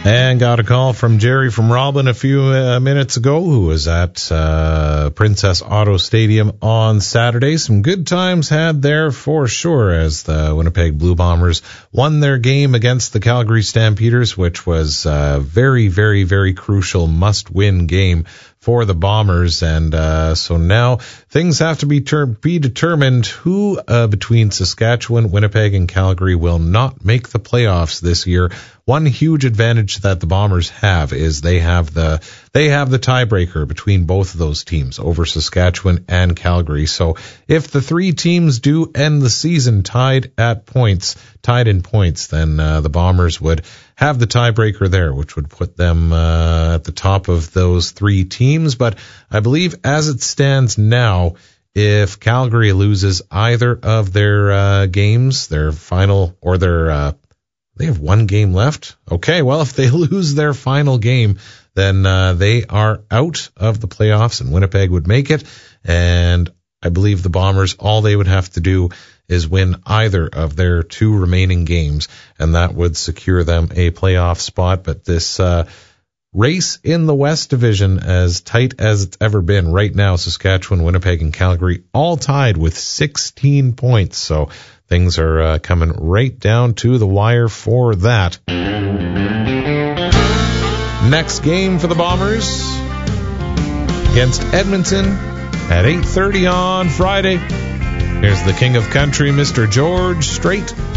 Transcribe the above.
And got a call from Jerry from Robin a few minutes ago, who was at Princess Auto Stadium on Saturday. Some good times had there for sure, as the Winnipeg Blue Bombers won their game against the Calgary Stampeders, which was a very, very, very crucial must-win game for the Bombers. And so now things have to be determined who between Saskatchewan, Winnipeg, and Calgary will not make the playoffs this year. One huge advantage that the Bombers have is they have the tiebreaker between both of those teams over Saskatchewan and Calgary. So if the three teams do end the season tied in points, then the Bombers would have the tiebreaker there, which would put them at the top of those three teams. But I believe as it stands now, if Calgary loses either of their games, their final or their they have one game left. Okay, well, if they lose their final game, then they are out of the playoffs and Winnipeg would make it. And I believe the Bombers, all they would have to do is win either of their two remaining games, and that would secure them a playoff spot. But this race in the West Division, as tight as it's ever been right now, Saskatchewan, Winnipeg, and Calgary all tied with 16 points. So things are coming right down to the wire for that. Next game for the Bombers against Edmonton at 8:30 on Friday. Here's the King of Country, Mr. George Strait.